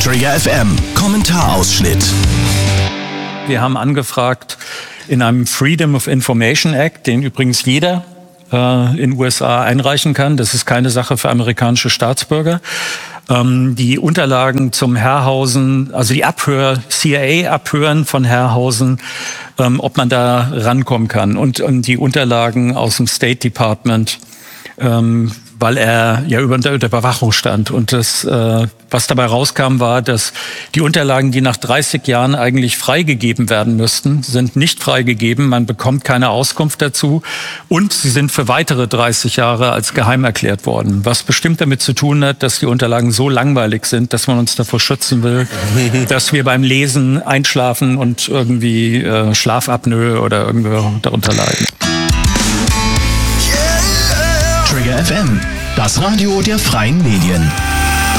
Trigger FM Kommentarausschnitt. Wir haben angefragt in einem Freedom of Information Act, den übrigens jeder in den USA einreichen kann. Das ist keine Sache für amerikanische Staatsbürger. Die Unterlagen zum Herrhausen, also die CIA-Abhören von Herrhausen, ob man da rankommen kann. Und die Unterlagen aus dem State Department, weil er ja unter Überwachung stand. Und das, was dabei rauskam, war, dass die Unterlagen, die nach 30 Jahren eigentlich freigegeben werden müssten, sind nicht freigegeben. Man bekommt keine Auskunft dazu. Und sie sind für weitere 30 Jahre als geheim erklärt worden. Was bestimmt damit zu tun hat, dass die Unterlagen so langweilig sind, dass man uns davor schützen will, dass wir beim Lesen einschlafen und irgendwie Schlafapnoe oder irgendwo darunter leiden. Trigger FM, das Radio der freien Medien.